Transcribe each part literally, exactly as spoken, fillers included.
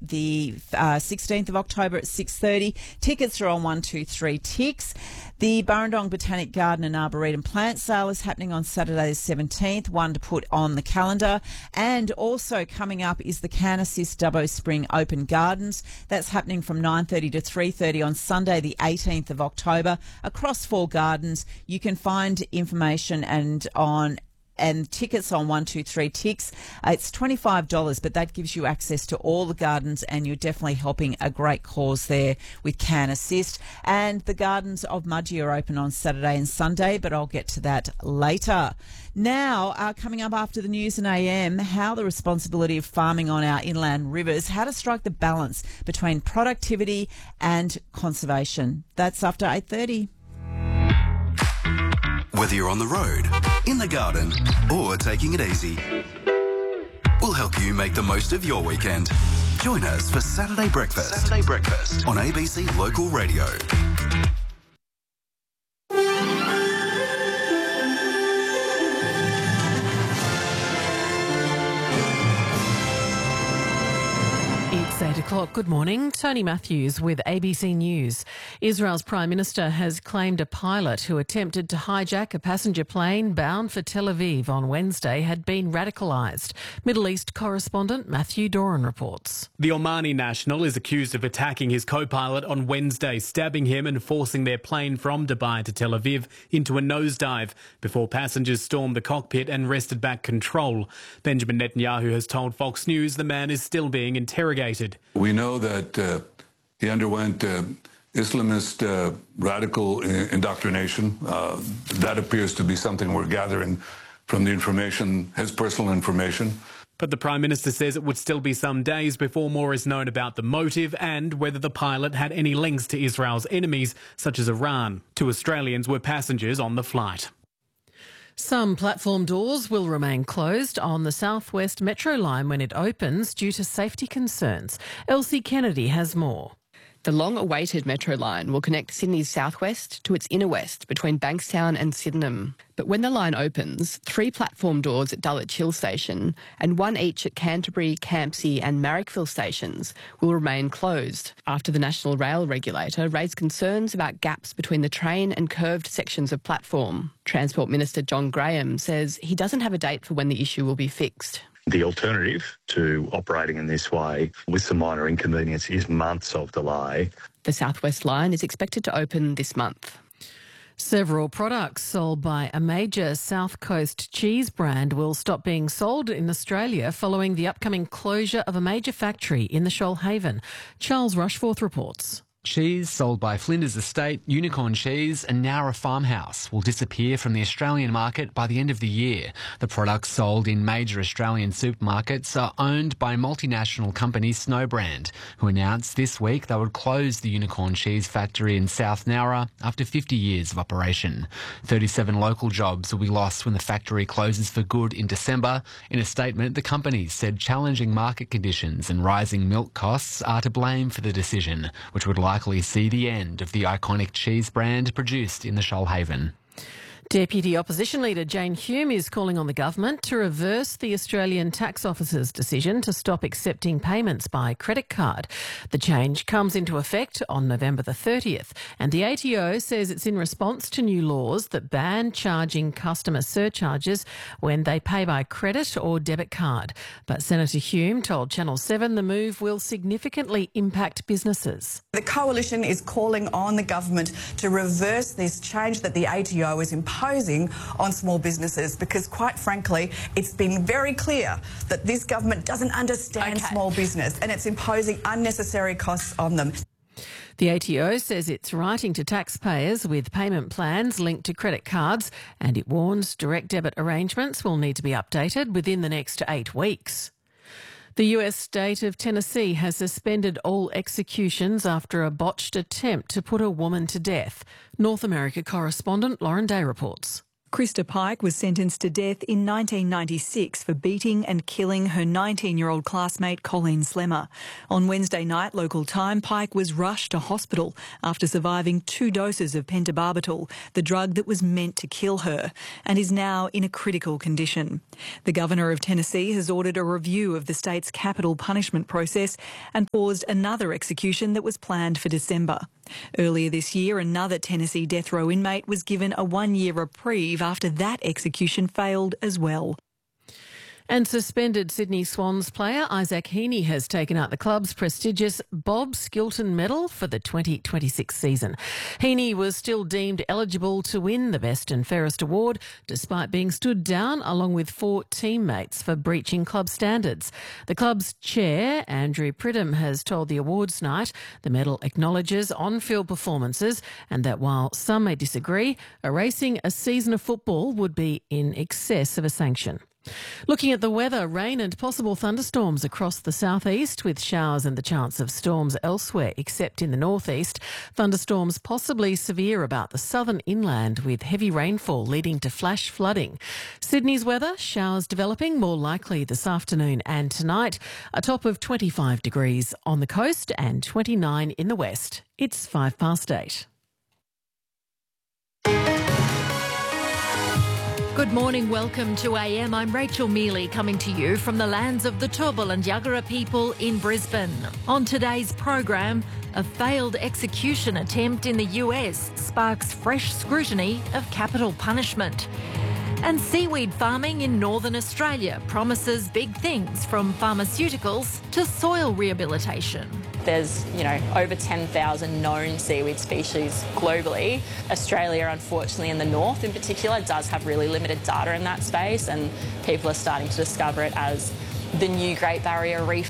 the uh, sixteenth of October at six thirty. Tickets are on one two three Ticks. The Burrendong Botanic Garden and Arboretum plant sale is happening on Saturday the seventeenth, one to put on the calendar. And also coming up is the Canassist Dubbo Spring Open Gardens. That's happening from nine thirty to three thirty on Sunday the eighteenth of October across four gardens. You can find information and on and tickets on one two three Ticks. Uh, it's twenty-five dollars, but that gives you access to all the gardens, and you're definitely helping a great cause there with Canassist. And the gardens of Mudgee are open on Saturday and Sunday, but I'll get to that later. Now, uh, coming up after the news and A M, how the responsibility of farming on our inland rivers, how to strike the balance between productivity and conservation. That's after eight thirty. Whether you're on the road, in the garden, or taking it easy, we'll help you make the most of your weekend. Join us for Saturday Breakfast. Saturday Breakfast on A B C Local Radio. It's eight o'clock. Good morning. Tony Matthews with A B C News. Israel's Prime Minister has claimed a pilot who attempted to hijack a passenger plane bound for Tel Aviv on Wednesday had been radicalised. Middle East correspondent Matthew Doran reports. The Omani national is accused of attacking his co-pilot on Wednesday, stabbing him and forcing their plane from Dubai to Tel Aviv into a nosedive before passengers stormed the cockpit and wrested back control. Benjamin Netanyahu has told Fox News the man is still being interrogated. We know that uh, he underwent uh, Islamist uh, radical indoctrination. Uh, that appears to be something we're gathering from the information, his personal information. But the Prime Minister says it would still be some days before more is known about the motive and whether the pilot had any links to Israel's enemies, such as Iran. Two Australians were passengers on the flight. Some platform doors will remain closed on the South West Metro line when it opens due to safety concerns. Elsie Kennedy has more. The long-awaited Metro line will connect Sydney's southwest to its inner west between Bankstown and Sydenham. But when the line opens, three platform doors at Dulwich Hill Station and one each at Canterbury, Campsie and Marrickville stations will remain closed after the National Rail Regulator raised concerns about gaps between the train and curved sections of platform. Transport Minister John Graham says he doesn't have a date for when the issue will be fixed. The alternative to operating in this way with some minor inconvenience is months of delay. The South West line is expected to open this month. Several products sold by a major South Coast cheese brand will stop being sold in Australia following the upcoming closure of a major factory in the Shoalhaven. Charles Rushforth reports. Cheese sold by Flinders Estate, Unicorn Cheese and Nowra Farmhouse will disappear from the Australian market by the end of the year. The products sold in major Australian supermarkets are owned by multinational company Snowbrand, who announced this week they would close the Unicorn Cheese factory in South Nowra after fifty years of operation. thirty-seven local jobs will be lost when the factory closes for good in December. In a statement, the company said challenging market conditions and rising milk costs are to blame for the decision, which would likely likely see the end of the iconic cheese brand produced in the Shoalhaven. Deputy Opposition Leader Jane Hume is calling on the government to reverse the Australian Tax Office's decision to stop accepting payments by credit card. The change comes into effect on November the thirtieth, and the A T O says it's in response to new laws that ban charging customer surcharges when they pay by credit or debit card. But Senator Hume told Channel seven the move will significantly impact businesses. The Coalition is calling on the government to reverse this change that the A T O is imposing on small businesses, because quite frankly it's been very clear that this government doesn't understand okay. small business and it's imposing unnecessary costs on them. The A T O says it's writing to taxpayers with payment plans linked to credit cards, and it warns direct debit arrangements will need to be updated within the next eight weeks. The U S state of Tennessee has suspended all executions after a botched attempt to put a woman to death. North America correspondent Lauren Day reports. Krista Pike was sentenced to death in nineteen ninety-six for beating and killing her nineteen-year-old classmate Colleen Slemmer. On Wednesday night, local time, Pike was rushed to hospital after surviving two doses of pentobarbital, the drug that was meant to kill her, and is now in a critical condition. The Governor of Tennessee has ordered a review of the state's capital punishment process and paused another execution that was planned for December. Earlier this year, another Tennessee death row inmate was given a one-year reprieve after that execution failed as well. And suspended Sydney Swans player Isaac Heaney has taken out the club's prestigious Bob Skilton Medal for the twenty twenty-six season. Heaney was still deemed eligible to win the Best and Fairest award, despite being stood down along with four teammates for breaching club standards. The club's chair, Andrew Pridham, has told the awards night the medal acknowledges on-field performances and that while some may disagree, erasing a season of football would be in excess of a sanction. Looking at the weather, rain and possible thunderstorms across the southeast with showers and the chance of storms elsewhere except in the northeast. Thunderstorms possibly severe about the southern inland with heavy rainfall leading to flash flooding. Sydney's weather, showers developing more likely this afternoon and tonight. A top of twenty-five degrees on the coast and twenty-nine in the west. It's five past eight. Good morning, welcome to A M. I'm Rachel Mealy coming to you from the lands of the Turrbal and Yagara people in Brisbane. On today's program, a failed execution attempt in the U S sparks fresh scrutiny of capital punishment. And seaweed farming in Northern Australia promises big things from pharmaceuticals to soil rehabilitation. There's, you know, over ten thousand known seaweed species globally. Australia, unfortunately, in the north in particular, does have really limited data in that space, and people are starting to discover it as the new Great Barrier Reef.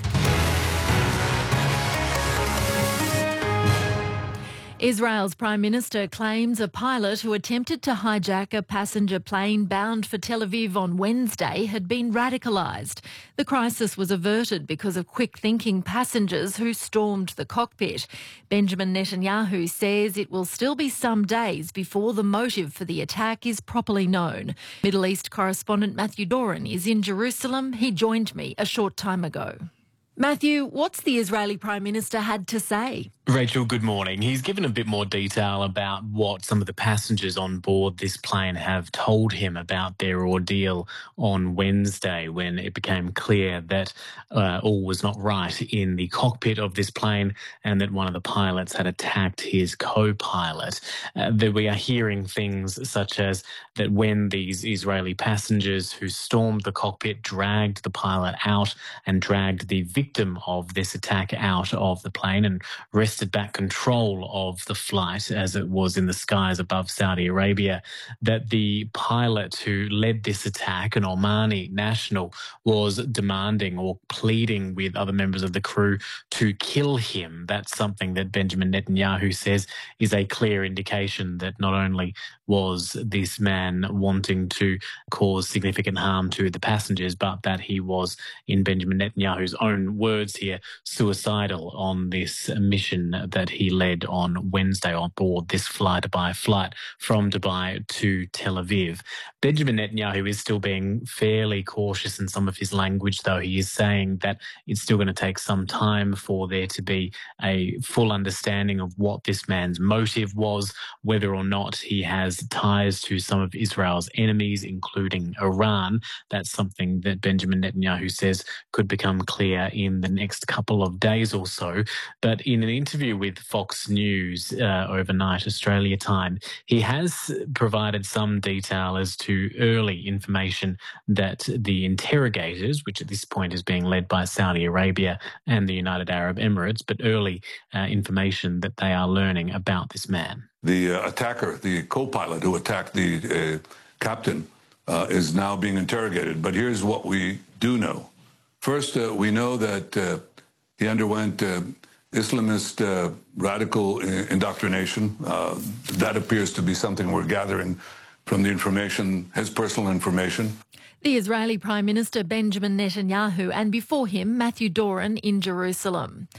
Israel's Prime Minister claims a pilot who attempted to hijack a passenger plane bound for Tel Aviv on Wednesday had been radicalised. The crisis was averted because of quick-thinking passengers who stormed the cockpit. Benjamin Netanyahu says it will still be some days before the motive for the attack is properly known. Middle East correspondent Matthew Doran is in Jerusalem. He joined me a short time ago. Matthew, what's the Israeli Prime Minister had to say? Rachel, good morning. He's given a bit more detail about what some of the passengers on board this plane have told him about their ordeal on Wednesday when it became clear that uh, all was not right in the cockpit of this plane and that one of the pilots had attacked his co-pilot. Uh, that we are hearing things such as that when these Israeli passengers who stormed the cockpit dragged the pilot out and dragged the victim of this attack out of the plane and wrested back control of the flight as it was in the skies above Saudi Arabia, that the pilot who led this attack, an Omani national, was demanding or pleading with other members of the crew to kill him. That's something that Benjamin Netanyahu says is a clear indication that not only was this man wanting to cause significant harm to the passengers, but that he was, in Benjamin Netanyahu's own words here, suicidal on this mission that he led on Wednesday on board this fly-to-by flight from Dubai to Tel Aviv. Benjamin Netanyahu is still being fairly cautious in some of his language, though. He is saying that it's still going to take some time for there to be a full understanding of what this man's motive was, whether or not he has ties to some of Israel's enemies, including Iran. That's something that Benjamin Netanyahu says could become clear in the next couple of days or so. But in an interview with Fox News uh, overnight, Australia time, he has provided some detail as to early information that the interrogators, which at this point is being led by Saudi Arabia and the United Arab Emirates, but early uh, information that they are learning about this man. The uh, attacker, the co-pilot who attacked the uh, captain, uh, is now being interrogated. But here's what we do know. First, uh, we know that uh, he underwent uh, Islamist uh, radical indoctrination. Uh, that appears to be something we're gathering from the information, his personal information. The Israeli Prime Minister Benjamin Netanyahu, and before him Matthew Doran in Jerusalem.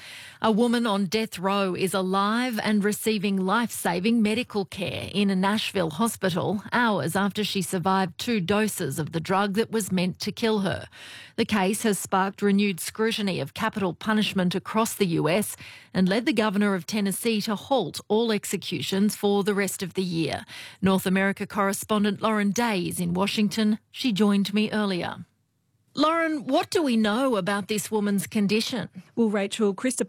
A woman on death row is alive and receiving life-saving medical care in a Nashville hospital hours after she survived two doses of the drug that was meant to kill her. The case has sparked renewed scrutiny of capital punishment across the U S and led the governor of Tennessee to halt all executions for the rest of the year. North America correspondent Lauren Day is in Washington. She joined me earlier. Lauren, what do we know about this woman's condition? Well, Rachel, Krista